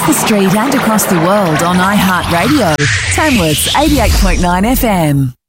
the street and across the world on iHeartRadio. Tamworth's 88.9 FM.